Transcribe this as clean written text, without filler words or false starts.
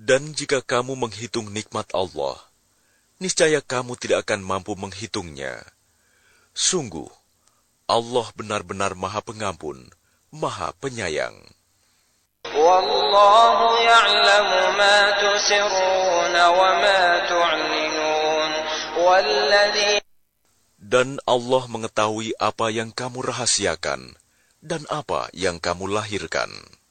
Dan jika kamu menghitung nikmat Allah, niscaya kamu tidak akan mampu menghitungnya. Sungguh, Allah benar-benar Maha Pengampun, Maha Penyayang. Wallahu ya'lamu ma tusirruna wa ma tu'linun. Dan Allah mengetahui apa yang kamu rahasiakan dan apa yang kamu lahirkan.